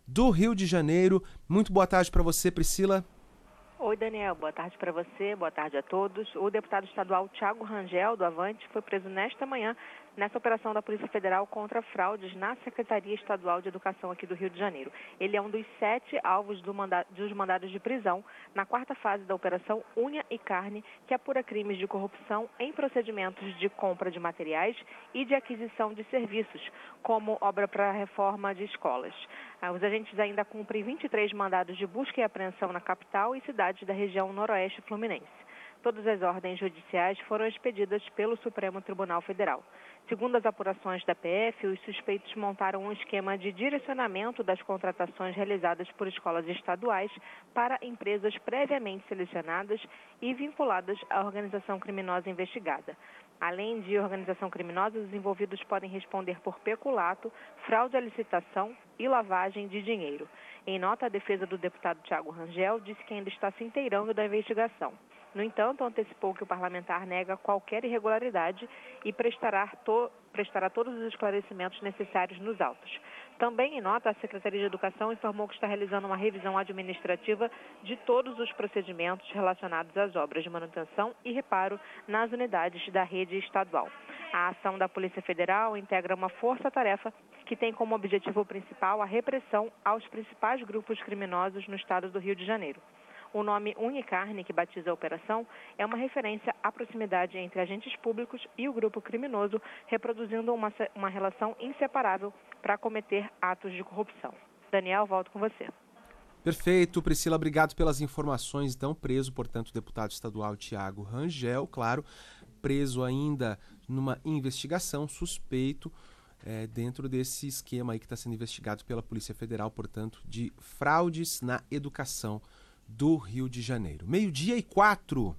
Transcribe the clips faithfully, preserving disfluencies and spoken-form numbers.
do Rio de Janeiro. Muito boa tarde para você, Priscila. Oi, Daniel. Boa tarde para você, boa tarde a todos. O deputado estadual Thiago Rangel, do Avante, foi preso nesta manhã nessa operação da Polícia Federal contra fraudes na Secretaria Estadual de Educação aqui do Rio de Janeiro. Ele é um dos sete alvos do manda- dos mandados de prisão na quarta fase da Operação Unha e Carne, que apura crimes de corrupção em procedimentos de compra de materiais e de aquisição de serviços, como obra para reforma de escolas. Os agentes ainda cumprem vinte e três mandados de busca e apreensão na capital e cidades da região noroeste fluminense. Todas as ordens judiciais foram expedidas pelo Supremo Tribunal Federal. Segundo as apurações da P F, os suspeitos montaram um esquema de direcionamento das contratações realizadas por escolas estaduais para empresas previamente selecionadas e vinculadas à organização criminosa investigada. Além de organização criminosa, os envolvidos podem responder por peculato, fraude à licitação e lavagem de dinheiro. Em nota, a defesa do deputado Thiago Rangel disse que ainda está se inteirando da investigação. No entanto, antecipou que o parlamentar nega qualquer irregularidade e prestará, to, prestará todos os esclarecimentos necessários nos autos. Também, em nota, a Secretaria de Educação informou que está realizando uma revisão administrativa de todos os procedimentos relacionados às obras de manutenção e reparo nas unidades da rede estadual. A ação da Polícia Federal integra uma força-tarefa que tem como objetivo principal a repressão aos principais grupos criminosos no estado do Rio de Janeiro. O nome Unha e Carne, que batiza a operação, é uma referência à proximidade entre agentes públicos e o grupo criminoso, reproduzindo uma, uma relação inseparável para cometer atos de corrupção. Daniel, volto com você. Perfeito, Priscila, obrigado pelas informações. Então, preso, portanto, o deputado estadual Thiago Rangel, claro, preso ainda numa investigação, suspeito, é, dentro desse esquema aí que está sendo investigado pela Polícia Federal, portanto, de fraudes na educação do Rio de Janeiro. Meio-dia e quatro.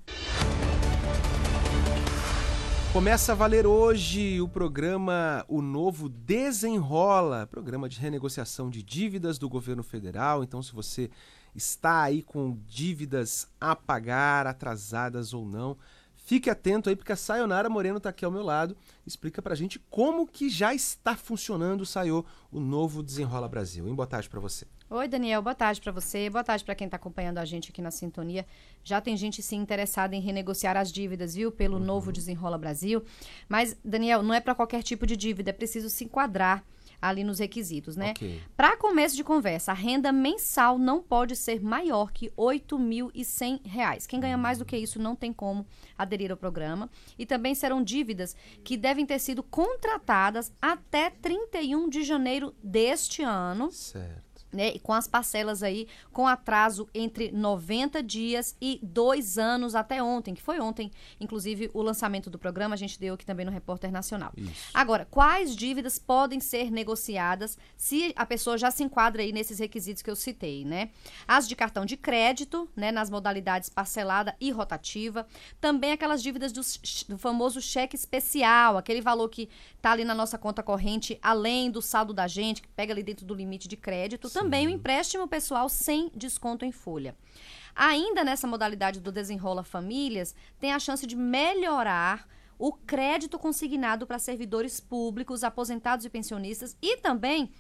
Começa a valer hoje o programa O Novo Desenrola, programa de renegociação de dívidas do governo federal. Então, se você está aí com dívidas a pagar, atrasadas ou não, fique atento aí, porque a Sayonara Moreno está aqui ao meu lado, explica pra gente como que já está funcionando, Sayô, o Novo Desenrola Brasil. Hein? Boa tarde para você. Oi, Daniel, boa tarde para você, boa tarde para quem está acompanhando a gente aqui na sintonia. Já tem gente sim interessada em renegociar as dívidas, viu, pelo uhum. Novo Desenrola Brasil. Mas, Daniel, não é para qualquer tipo de dívida, é preciso se enquadrar ali nos requisitos, né? Okay. Para começo de conversa, a renda mensal não pode ser maior que oito mil e cem reais. Quem ganha mais do que isso não tem como aderir ao programa. E também serão dívidas que devem ter sido contratadas até trinta e um de janeiro deste ano. Certo. Né, e com as parcelas aí, com atraso entre noventa dias e dois anos até ontem, que foi ontem, inclusive, o lançamento do programa, a gente deu aqui também no Repórter Nacional. Isso. Agora, quais dívidas podem ser negociadas se a pessoa já se enquadra aí nesses requisitos que eu citei, né? As de cartão de crédito, né, nas modalidades parcelada e rotativa, também aquelas dívidas do, do famoso cheque especial, aquele valor que tá ali na nossa conta corrente, além do saldo da gente, que pega ali dentro do limite de crédito. Sim. Também o empréstimo pessoal sem desconto em folha. Ainda nessa modalidade do Desenrola Famílias, tem a chance de melhorar o crédito consignado para servidores públicos, aposentados e pensionistas e também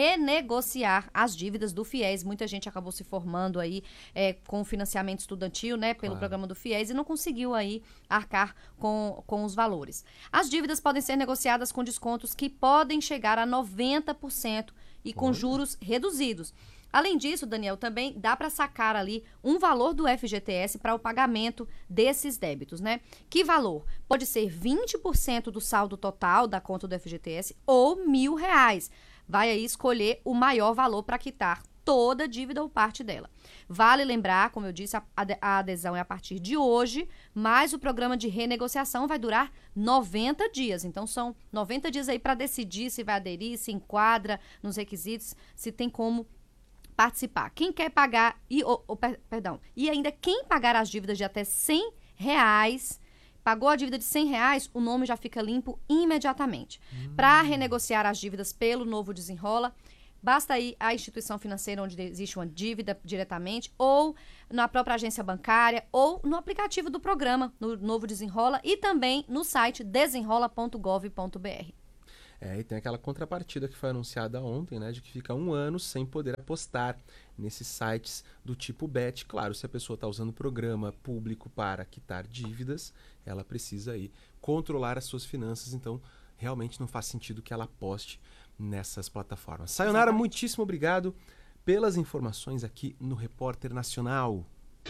renegociar as dívidas do FIES. Muita gente acabou se formando aí é, com o financiamento estudantil, né, pelo claro. programa do FIES e não conseguiu aí arcar com, com os valores. As dívidas podem ser negociadas com descontos que podem chegar a noventa por cento e com Olha. juros reduzidos. Além disso, Daniel, também dá para sacar ali um valor do F G T S para o pagamento desses débitos, né? Que valor? Pode ser vinte por cento do saldo total da conta do F G T S ou mil reais. Vai aí escolher o maior valor para quitar toda a dívida ou parte dela. Vale lembrar, como eu disse, a, a adesão é a partir de hoje, mas o programa de renegociação vai durar noventa dias. Então, são noventa dias aí para decidir se vai aderir, se enquadra nos requisitos, se tem como participar. Quem quer pagar, e, oh, oh, perdão, e ainda quem pagar as dívidas de até cem reais, pagou a dívida de cem reais, o nome já fica limpo imediatamente. Hum. Para renegociar as dívidas pelo Novo Desenrola, basta ir à instituição financeira onde existe uma dívida diretamente, ou na própria agência bancária, ou no aplicativo do programa, no Novo Desenrola, e também no site desenrola ponto gov ponto br. É, e tem aquela contrapartida que foi anunciada ontem, né, de que fica um ano sem poder apostar nesses sites do tipo Bet. Claro, se a pessoa está usando o programa público para quitar dívidas, ela precisa aí controlar as suas finanças, então realmente não faz sentido que ela aposte nessas plataformas. Sayonara, muitíssimo obrigado pelas informações aqui no Repórter Nacional.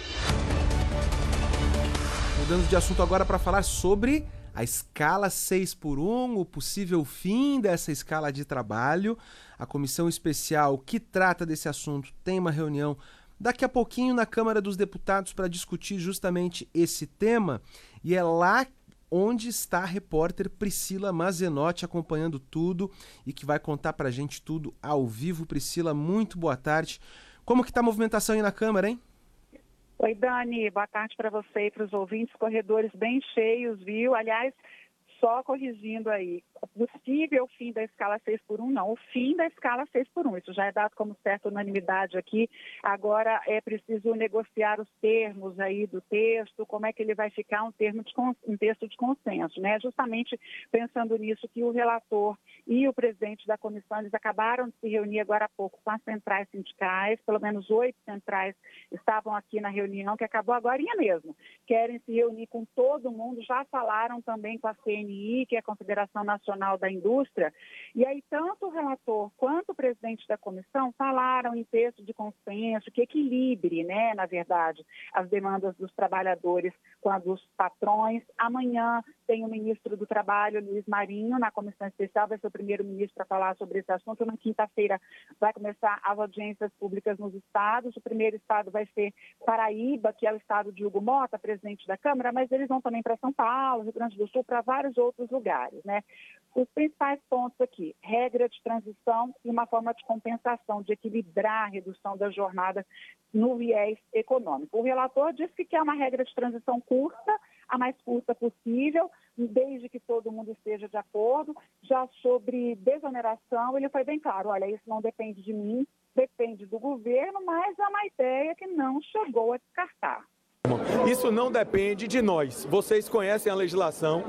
Mudando de assunto agora para falar sobre a escala seis por um, o possível fim dessa escala de trabalho. A comissão especial que trata desse assunto tem uma reunião daqui a pouquinho na Câmara dos Deputados para discutir justamente esse tema. E é lá onde está a repórter Priscila Mazenotti acompanhando tudo e que vai contar para a gente tudo ao vivo. Priscila, muito boa tarde. Como que está a movimentação aí na Câmara, hein? Oi, Dani, boa tarde para você e para os ouvintes. Corredores bem cheios, viu? Aliás, só corrigindo aí, possível fim da escala seis por um, não, o fim da escala seis por um, isso já é dado como certa unanimidade aqui, agora é preciso negociar os termos aí do texto, como é que ele vai ficar um, termo de, um texto de consenso, né? Justamente pensando nisso que o relator e o presidente da comissão, eles acabaram de se reunir agora há pouco com as centrais sindicais, pelo menos oito centrais estavam aqui na reunião, que acabou agora mesmo, querem se reunir com todo mundo, já falaram também com a C N I, que é a Confederação Nacional da Indústria, e aí tanto o relator quanto o presidente da comissão falaram em texto de consenso, que equilibre, né, na verdade, as demandas dos trabalhadores com as dos patrões. Amanhã tem o ministro do Trabalho, Luiz Marinho, na comissão especial, vai ser o primeiro ministro a falar sobre esse assunto. Na quinta-feira vai começar as audiências públicas nos estados. O primeiro estado vai ser Paraíba, que é o estado de Hugo Mota, presidente da Câmara, mas eles vão também para São Paulo, Rio Grande do Sul, para vários outros lugares, né? Os principais pontos aqui, regra de transição e uma forma de compensação, de equilibrar a redução da jornada no viés econômico. O relator disse que quer uma regra de transição curta, a mais curta possível, desde que todo mundo esteja de acordo. Já sobre desoneração, ele foi bem claro, olha, isso não depende de mim, depende do governo, mas é uma ideia que não chegou a descartar. Isso não depende de nós. Vocês conhecem a legislação.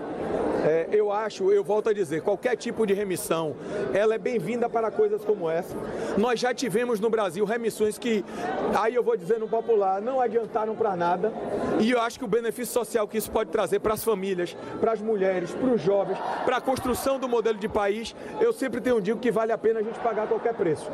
É, eu acho, eu volto a dizer, qualquer tipo de remissão, ela é bem-vinda para coisas como essa. Nós já tivemos no Brasil remissões que, aí eu vou dizer no popular, não adiantaram para nada. E eu acho que o benefício social que isso pode trazer para as famílias, para as mulheres, para os jovens, para a construção do modelo de país, eu sempre tenho dito que vale a pena a gente pagar qualquer preço.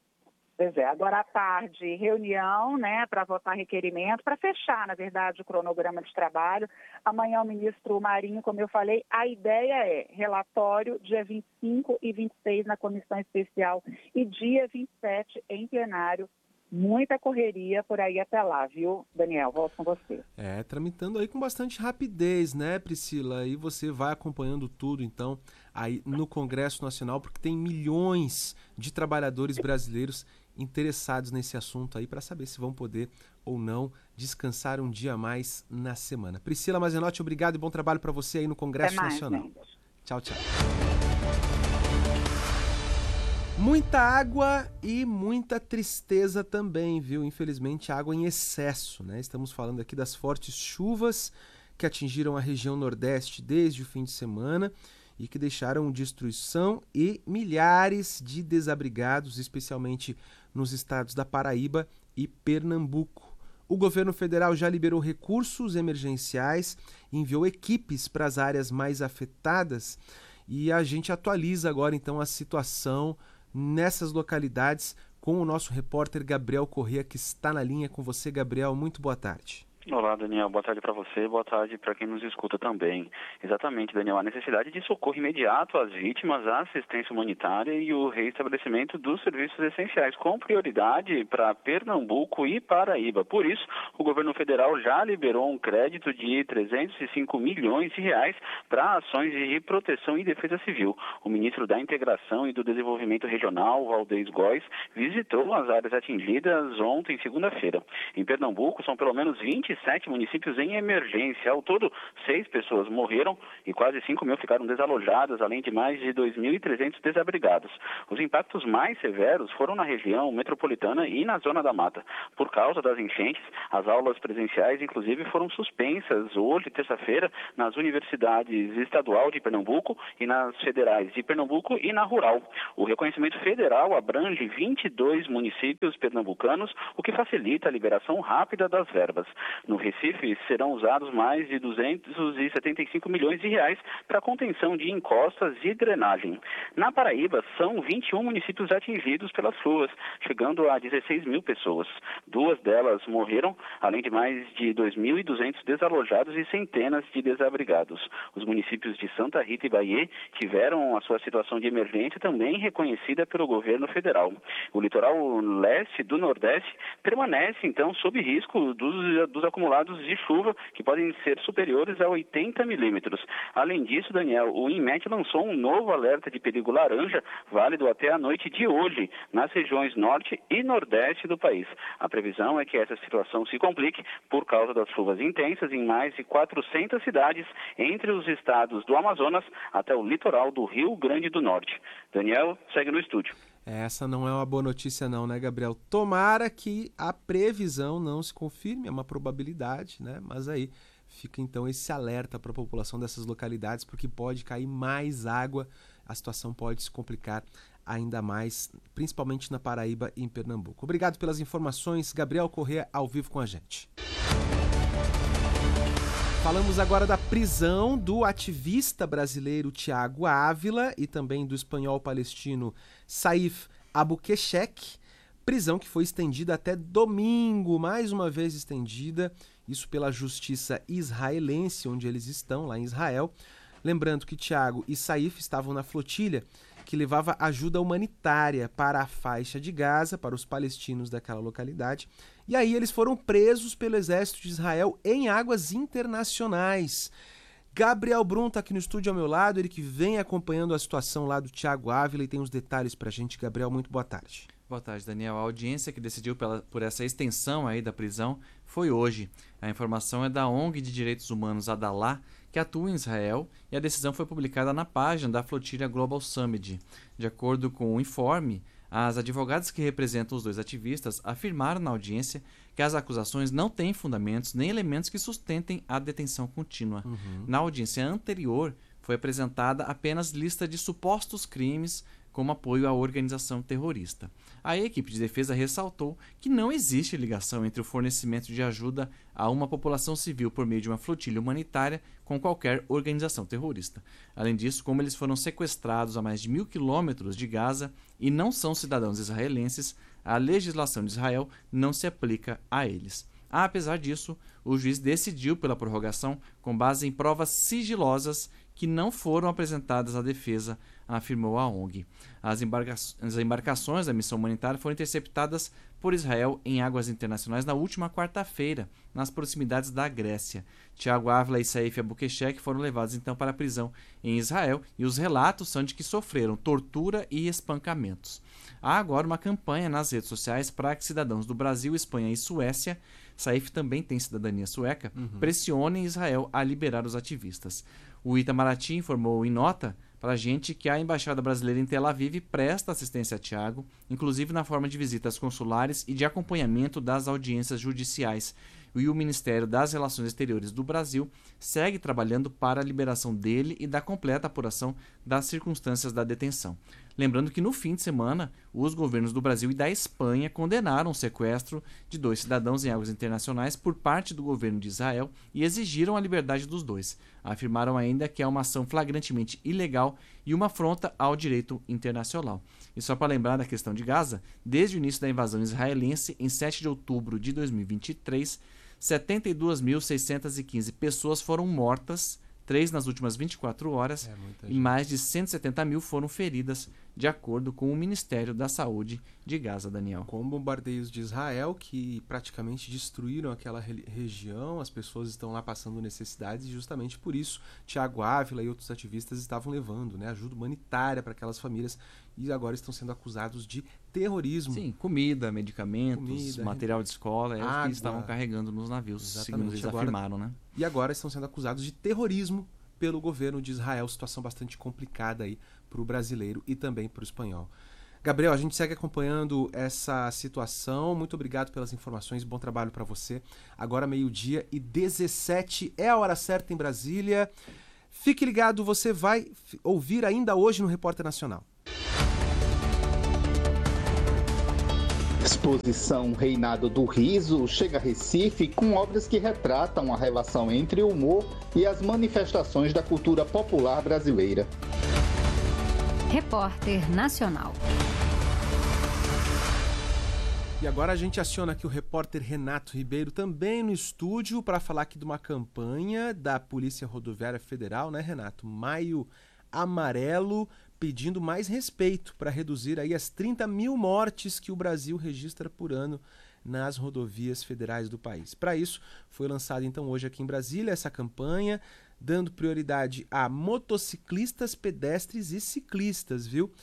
Pois é, agora à tarde, reunião, né, para votar requerimento, para fechar, na verdade, o cronograma de trabalho. Amanhã o ministro Marinho, como eu falei, a ideia é relatório dia vinte e cinco e vinte e seis na comissão especial e dia vinte e sete em plenário. Muita correria por aí até lá, viu, Daniel? Volto com você. É, tramitando aí com bastante rapidez, né, Priscila? E você vai acompanhando tudo, então, aí no Congresso Nacional, porque tem milhões de trabalhadores brasileiros interessados nesse assunto aí para saber se vão poder ou não descansar um dia a mais na semana. Priscila Mazenotti, obrigado e bom trabalho para você aí no Congresso Até mais, Nacional. Gente. Tchau, tchau. Muita água e muita tristeza também, viu? Infelizmente, água em excesso, né? Estamos falando aqui das fortes chuvas que atingiram a região Nordeste desde o fim de semana e que deixaram destruição e milhares de desabrigados, especialmente nos estados da Paraíba e Pernambuco. O governo federal já liberou recursos emergenciais, enviou equipes para as áreas mais afetadas e a gente atualiza agora então a situação nessas localidades com o nosso repórter Gabriel Corrêa, que está na linha com você. Gabriel, muito boa tarde. Olá, Daniel. Boa tarde para você, boa tarde para quem nos escuta também. Exatamente, Daniel. A necessidade de socorro imediato às vítimas, a assistência humanitária e o reestabelecimento dos serviços essenciais, com prioridade para Pernambuco e Paraíba. Por isso, o governo federal já liberou um crédito de trezentos e cinco milhões de reais para ações de proteção e defesa civil. O ministro da Integração e do Desenvolvimento Regional, Valdez Góes, visitou as áreas atingidas ontem, segunda-feira. Em Pernambuco, são pelo menos vinte vinte e sete municípios em emergência. Ao todo, seis pessoas morreram e quase cinco mil ficaram desalojadas, além de mais de dois mil e trezentos desabrigados. Os impactos mais severos foram na região metropolitana e na zona da mata. Por causa das enchentes, as aulas presenciais, inclusive, foram suspensas hoje, terça-feira, nas universidades estadual de Pernambuco e nas federais de Pernambuco e na rural. O reconhecimento federal abrange vinte e dois municípios pernambucanos, o que facilita a liberação rápida das verbas. No Recife, serão usados mais de duzentos e setenta e cinco milhões de reais para a contenção de encostas e drenagem. Na Paraíba, são vinte e um municípios atingidos pelas chuvas, chegando a dezesseis mil pessoas. Duas delas morreram, além de mais de dois mil e duzentos desalojados e centenas de desabrigados. Os municípios de Santa Rita e Bahia tiveram a sua situação de emergência também reconhecida pelo governo federal. O litoral leste do Nordeste permanece, então, sob risco dos, dos acumulados de chuva, que podem ser superiores a oitenta milímetros. Além disso, Daniel, o INMET lançou um novo alerta de perigo laranja, válido até a noite de hoje, nas regiões norte e nordeste do país. A previsão é que essa situação se complique por causa das chuvas intensas em mais de quatrocentas cidades, entre os estados do Amazonas até o litoral do Rio Grande do Norte. Daniel, segue no estúdio. Essa não é uma boa notícia não, né, Gabriel? Tomara que a previsão não se confirme, é uma probabilidade, né? Mas aí fica então esse alerta para a população dessas localidades, porque pode cair mais água, a situação pode se complicar ainda mais, principalmente na Paraíba e em Pernambuco. Obrigado pelas informações, Gabriel Corrêa, ao vivo com a gente. Falamos agora da prisão do ativista brasileiro Tiago Ávila e também do espanhol palestino Saif Albuquerque, prisão que foi estendida até domingo, mais uma vez estendida, isso pela justiça israelense, onde eles estão, lá em Israel. Lembrando que Tiago e Saif estavam na flotilha que levava ajuda humanitária para a faixa de Gaza, para os palestinos daquela localidade. E aí eles foram presos pelo exército de Israel em águas internacionais. Gabriel Brum está aqui no estúdio ao meu lado, ele que vem acompanhando a situação lá do Tiago Ávila e tem os detalhes para a gente. Gabriel, muito boa tarde. Boa tarde, Daniel. A audiência que decidiu pela, por essa extensão aí da prisão foi hoje. A informação é da O N G de Direitos Humanos Adalá, que atua em Israel, e a decisão foi publicada na página da flotilha Global Summit. De acordo com o informe, as advogadas que representam os dois ativistas afirmaram na audiência que as acusações não têm fundamentos nem elementos que sustentem a detenção contínua. Uhum. Na audiência anterior, foi apresentada apenas lista de supostos crimes como apoio à organização terrorista. A equipe de defesa ressaltou que não existe ligação entre o fornecimento de ajuda a uma população civil por meio de uma flotilha humanitária com qualquer organização terrorista. Além disso, como eles foram sequestrados a mais de mil quilômetros de Gaza e não são cidadãos israelenses, a legislação de Israel não se aplica a eles. Apesar disso, o juiz decidiu pela prorrogação com base em provas sigilosas que não foram apresentadas à defesa, afirmou a O N G. As, embarca- as embarcações da missão humanitária foram interceptadas por Israel em águas internacionais na última quarta-feira, nas proximidades da Grécia. Tiago Ávila e Saif Albuquerque foram levados então para a prisão em Israel e os relatos são de que sofreram tortura e espancamentos. Há agora uma campanha nas redes sociais para que cidadãos do Brasil, Espanha e Suécia, Saif também tem cidadania sueca, uhum. pressionem Israel a liberar os ativistas. O Itamaraty informou em nota para a gente que a Embaixada Brasileira em Tel Aviv presta assistência a Tiago, inclusive na forma de visitas consulares e de acompanhamento das audiências judiciais. E o Ministério das Relações Exteriores do Brasil segue trabalhando para a liberação dele e da completa apuração das circunstâncias da detenção. Lembrando que no fim de semana, os governos do Brasil e da Espanha condenaram o sequestro de dois cidadãos em águas internacionais por parte do governo de Israel e exigiram a liberdade dos dois. Afirmaram ainda que é uma ação flagrantemente ilegal e uma afronta ao direito internacional. E só para lembrar da questão de Gaza, desde o início da invasão israelense, em sete de outubro de dois mil e vinte e três, setenta e duas mil seiscentas e quinze pessoas foram mortas, três nas últimas vinte e quatro horas, é e mais de cento e setenta mil foram feridas, de acordo com o Ministério da Saúde de Gaza, Daniel. Com bombardeios de Israel, que praticamente destruíram aquela re- região, as pessoas estão lá passando necessidades e justamente por isso Tiago Ávila e outros ativistas estavam levando, né, ajuda humanitária para aquelas famílias e agora estão sendo acusados de terrorismo. Sim, comida, medicamentos, Comida, material de escola, é o água. que eles estavam carregando nos navios, Exatamente. segundo eles Agora- afirmaram, né? E agora estão sendo acusados de terrorismo pelo governo de Israel. Situação bastante complicada aí para o brasileiro e também para o espanhol. Gabriel, a gente segue acompanhando essa situação. Muito obrigado pelas informações. Bom trabalho para você. Agora meio-dia e dezessete é a hora certa em Brasília. Fique ligado, você vai f- ouvir ainda hoje no Repórter Nacional. Exposição Reinado do Riso chega a Recife com obras que retratam a relação entre o humor e as manifestações da cultura popular brasileira. Repórter Nacional. E agora a gente aciona aqui o repórter Renato Ribeiro, também no estúdio, para falar aqui de uma campanha da Polícia Rodoviária Federal, né, Renato? Maio Amarelo, pedindo mais respeito para reduzir aí as trinta mil mortes que o Brasil registra por ano nas rodovias federais do país. Para isso, foi lançada então hoje aqui em Brasília essa campanha, dando prioridade a motociclistas, pedestres e ciclistas, viu?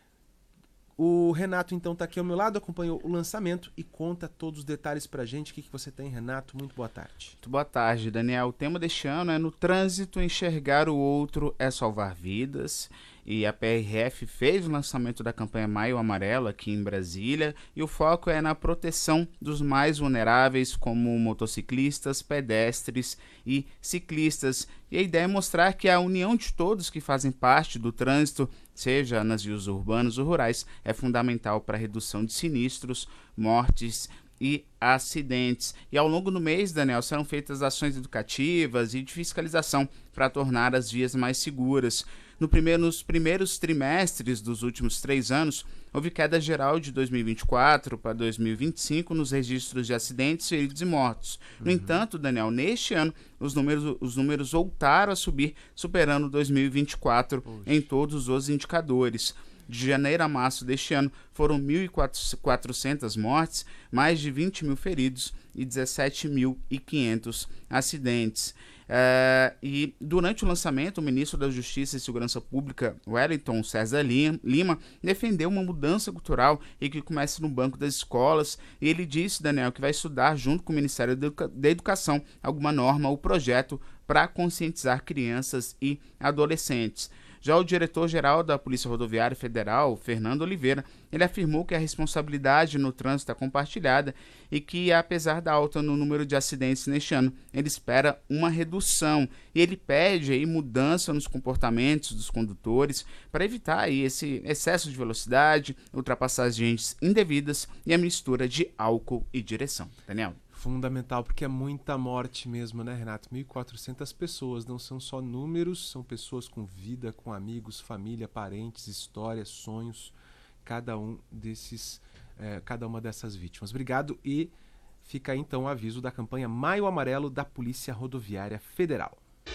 O Renato, então, está aqui ao meu lado, acompanhou o lançamento e conta todos os detalhes pra gente. O que, que você tem, Renato? Muito boa tarde. Muito boa tarde, Daniel. O tema deste ano é no trânsito, enxergar o outro é salvar vidas. E a P R F fez o lançamento da campanha Maio Amarelo aqui em Brasília e o foco é na proteção dos mais vulneráveis, como motociclistas, pedestres e ciclistas. E a ideia é mostrar que a união de todos que fazem parte do trânsito, seja nas vias urbanas ou rurais, é fundamental para a redução de sinistros, mortes e acidentes. E ao longo do mês, Daniel, serão feitas ações educativas e de fiscalização para tornar as vias mais seguras. No primeiro, nos primeiros trimestres dos últimos três anos, houve queda geral de dois mil e vinte e quatro para dois mil e vinte e cinco nos registros de acidentes, feridos e mortos. No Uhum. entanto, Daniel, neste ano, os números, os números voltaram a subir, superando dois mil e vinte e quatro Poxa. em todos os indicadores. De janeiro a março deste ano, foram mil e quatrocentas mortes, mais de vinte mil feridos e dezessete mil e quinhentos acidentes. Uh, e durante o lançamento, o ministro da Justiça e Segurança Pública, Wellington César Lima, defendeu uma mudança cultural e que comece no banco das escolas. E ele disse, Daniel, que vai estudar junto com o Ministério da Educa- da Educação alguma norma ou projeto para conscientizar crianças e adolescentes. Já o diretor-geral da Polícia Rodoviária Federal, Fernando Oliveira, ele afirmou que a responsabilidade no trânsito é compartilhada e que, apesar da alta no número de acidentes neste ano, ele espera uma redução. E ele pede aí mudança nos comportamentos dos condutores para evitar aí esse excesso de velocidade, ultrapassagens indevidas e a mistura de álcool e direção. Daniel? Fundamental, porque é muita morte mesmo, né, Renato? mil e quatrocentas pessoas, não são só números, são pessoas com vida, com amigos, família, parentes, histórias, sonhos, cada um desses, é, cada uma dessas vítimas. Obrigado e fica aí então o aviso da campanha Maio Amarelo da Polícia Rodoviária Federal.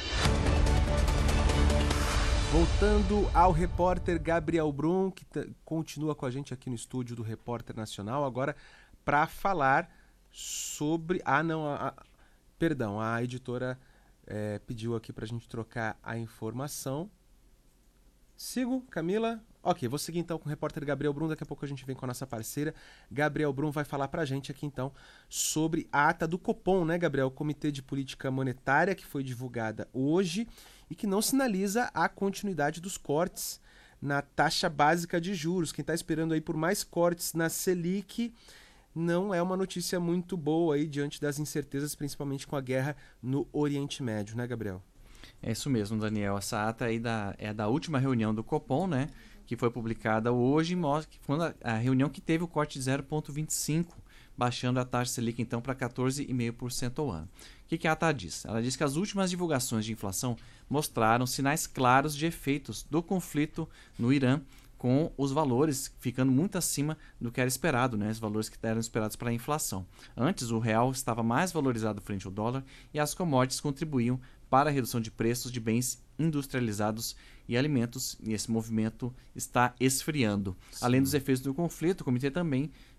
Voltando ao repórter Gabriel Brum, que t- continua com a gente aqui no estúdio do Repórter Nacional, agora para falar sobre... Ah, não, a, a, perdão, a editora é, pediu aqui para a gente trocar a informação. Sigo, Camila? Ok, vou seguir então com o repórter Gabriel Brum, daqui a pouco a gente vem com a nossa parceira. Gabriel Brum vai falar para a gente aqui então sobre a ata do Copom, né, Gabriel? O Comitê de Política Monetária, que foi divulgada hoje e que não sinaliza a continuidade dos cortes na taxa básica de juros. Quem está esperando aí por mais cortes na Selic não é uma notícia muito boa aí diante das incertezas, principalmente com a guerra no Oriente Médio, né, Gabriel? É isso mesmo, Daniel. Essa ata aí da, é da última reunião do Copom, né? Que foi publicada hoje, mostra que foi a reunião que teve o corte de zero vírgula vinte e cinco, baixando a taxa Selic então para quatorze vírgula cinco por cento ao ano. O que, que a ata diz? Ela diz que as últimas divulgações de inflação mostraram sinais claros de efeitos do conflito no Irã, com os valores ficando muito acima do que era esperado, né? Os valores que eram esperados para a inflação. Antes, o real estava mais valorizado frente ao dólar e as commodities contribuíam para a redução de preços de bens industrializados e alimentos, e esse movimento está esfriando. Sim. Além dos efeitos do conflito, o comitê também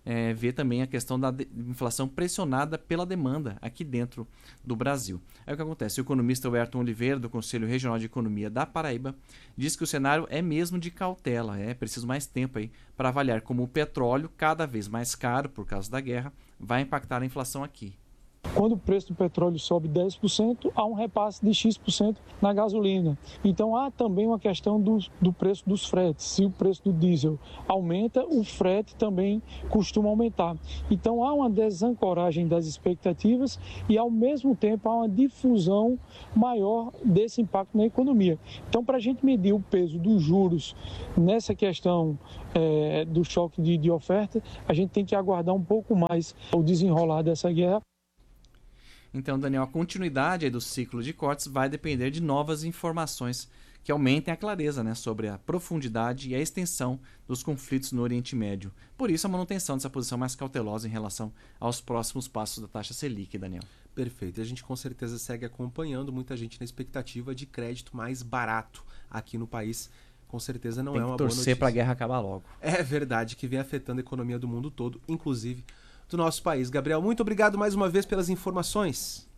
é, ver também a questão da de- inflação pressionada pela demanda aqui dentro do Brasil. É o que acontece. O economista Ayrton Oliveira, do Conselho Regional de Economia da Paraíba, diz que o cenário é mesmo de cautela. É preciso mais tempo aí para avaliar como o petróleo, cada vez mais caro por causa da guerra, vai impactar a inflação aqui. Quando o preço do petróleo sobe dez por cento, há um repasse de X por cento na gasolina. Então há também uma questão do, do preço dos fretes. Se o preço do diesel aumenta, o frete também costuma aumentar. Então há uma desancoragem das expectativas e, ao mesmo tempo, há uma difusão maior desse impacto na economia. Então, para a gente medir o peso dos juros nessa questão é, do choque de, de oferta, a gente tem que aguardar um pouco mais o desenrolar dessa guerra. Então, Daniel, a continuidade aí do ciclo de cortes vai depender de novas informações que aumentem a clareza, né, sobre a profundidade e a extensão dos conflitos no Oriente Médio. Por isso, a manutenção dessa posição mais cautelosa em relação aos próximos passos da taxa Selic, Daniel. Perfeito. E a gente com certeza segue acompanhando, muita gente na expectativa de crédito mais barato aqui no país. Com certeza não Tem é uma que boa torcer notícia. para a guerra acabar logo. É verdade, que vem afetando a economia do mundo todo, inclusive do nosso país. Gabriel, muito obrigado mais uma vez pelas informações.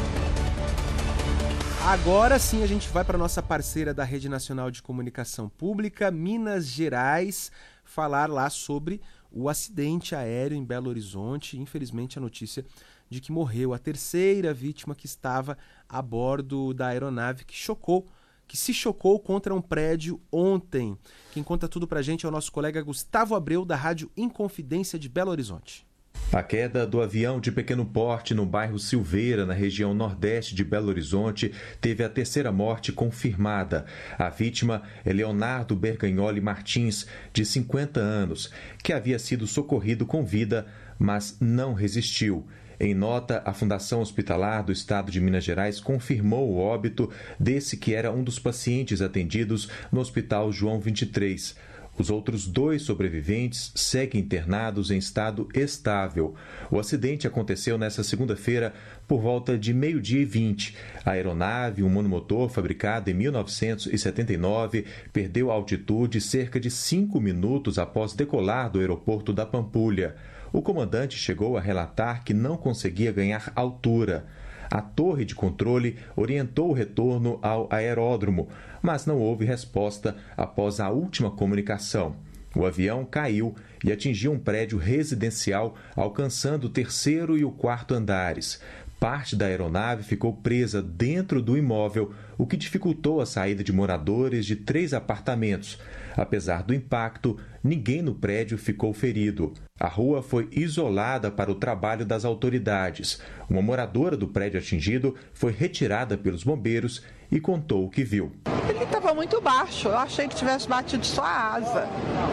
Agora sim a gente vai para nossa parceira da Rede Nacional de Comunicação Pública, Minas Gerais, falar lá sobre o acidente aéreo em Belo Horizonte. Infelizmente, a notícia de que morreu a terceira vítima que estava a bordo da aeronave que chocou, que se chocou contra um prédio ontem. Quem conta tudo pra gente é o nosso colega Gustavo Abreu, da Rádio Inconfidência de Belo Horizonte. A queda do avião de pequeno porte no bairro Silveira, na região nordeste de Belo Horizonte, teve a terceira morte confirmada. A vítima é Leonardo Bergagnoli Martins, de cinquenta anos, que havia sido socorrido com vida, mas não resistiu. Em nota, a Fundação Hospitalar do Estado de Minas Gerais confirmou o óbito desse que era um dos pacientes atendidos no Hospital João vinte e três. Os outros dois sobreviventes seguem internados em estado estável. O acidente aconteceu nesta segunda-feira por volta de meio-dia e vinte. A aeronave, um monomotor fabricado em mil novecentos e setenta e nove, perdeu a altitude cerca de cinco minutos após decolar do aeroporto da Pampulha. O comandante chegou a relatar que não conseguia ganhar altura. A torre de controle orientou o retorno ao aeródromo, mas não houve resposta após a última comunicação. O avião caiu e atingiu um prédio residencial, alcançando o terceiro e o quarto andares. Parte da aeronave ficou presa dentro do imóvel, o que dificultou a saída de moradores de três apartamentos. Apesar do impacto, ninguém no prédio ficou ferido. A rua foi isolada para o trabalho das autoridades. Uma moradora do prédio atingido foi retirada pelos bombeiros e contou o que viu. Ele estava muito baixo, eu achei que tivesse batido só a asa.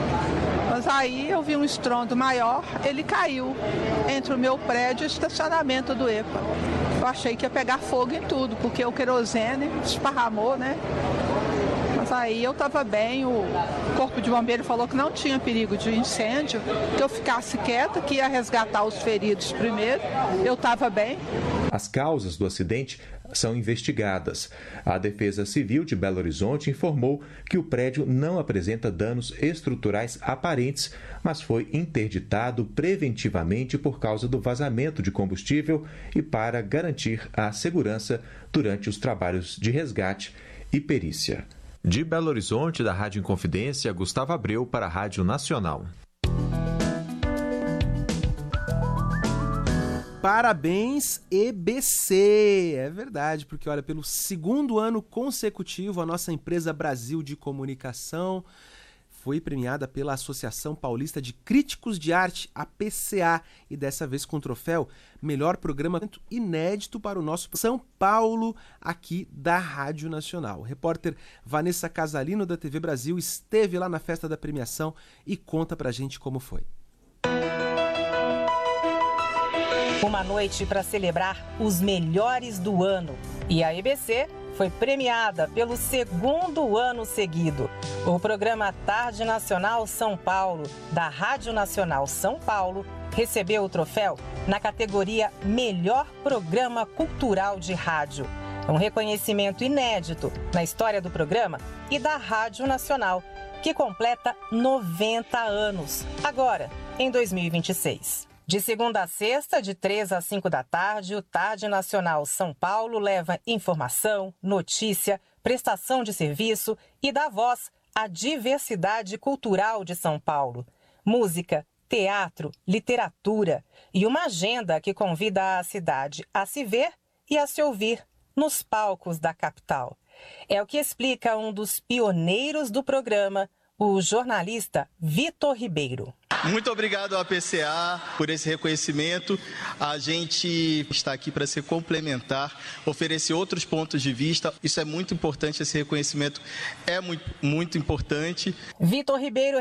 Mas aí eu vi um estrondo maior, ele caiu entre o meu prédio e o estacionamento do EPA. Eu achei que ia pegar fogo em tudo, porque o querosene esparramou, né? Mas aí eu estava bem, o corpo de bombeiro falou que não tinha perigo de incêndio, que eu ficasse quieta, que ia resgatar os feridos primeiro, eu estava bem. As causas do acidente são investigadas. A Defesa Civil de Belo Horizonte informou que o prédio não apresenta danos estruturais aparentes, mas foi interditado preventivamente por causa do vazamento de combustível e para garantir a segurança durante os trabalhos de resgate e perícia. De Belo Horizonte, da Rádio Inconfidência, Gustavo Abreu para a Rádio Nacional. Parabéns, E B C! É verdade, porque olha, pelo segundo ano consecutivo, a nossa empresa Brasil de Comunicação foi premiada pela Associação Paulista de Críticos de Arte, a P C A, e dessa vez com o troféu Melhor Programa Inédito para o nosso São Paulo, aqui da Rádio Nacional. O repórter Vanessa Casalino, da T V Brasil, esteve lá na festa da premiação e conta pra gente como foi. Uma noite para celebrar os melhores do ano. E a E B C foi premiada pelo segundo ano seguido. O programa Tarde Nacional São Paulo, da Rádio Nacional São Paulo, recebeu o troféu na categoria Melhor Programa Cultural de Rádio. Um reconhecimento inédito na história do programa e da Rádio Nacional, que completa noventa anos. Agora, em dois mil e vinte e seis. De segunda a sexta, de três às cinco da tarde, o Tarde Nacional São Paulo leva informação, notícia, prestação de serviço e dá voz à diversidade cultural de São Paulo. Música, teatro, literatura e uma agenda que convida a cidade a se ver e a se ouvir nos palcos da capital. É o que explica um dos pioneiros do programa, o jornalista Vitor Ribeiro. Muito obrigado à P C A por esse reconhecimento. A gente está aqui para se complementar, oferecer outros pontos de vista. Isso é muito importante, esse reconhecimento é muito, muito importante. Vitor Ribeiro